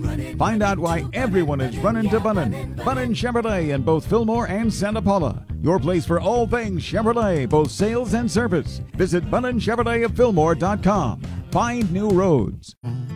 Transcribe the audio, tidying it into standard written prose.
Find out why everyone is running to Bunnin. Bunnin Chevrolet in both Fillmore and Santa Paula. Your place for all things Chevrolet, both sales and service. Visit BunninChevroletofFillmore.com. Find new roads.